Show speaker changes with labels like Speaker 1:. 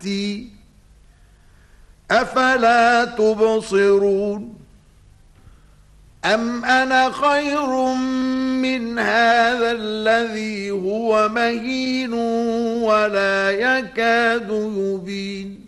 Speaker 1: أفلا تبصرون أم أنا خير من هذا الذي هو مهين ولا يكاد يبين